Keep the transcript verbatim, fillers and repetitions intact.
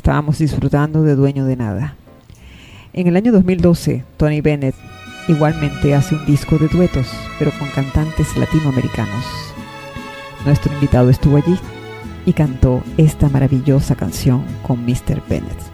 estábamos disfrutando de Dueño de Nada. En el año dos mil doce, Tony Bennett igualmente hace un disco de duetos, pero con cantantes latinoamericanos. Nuestro invitado estuvo allí y cantó esta maravillosa canción con mister Bennett.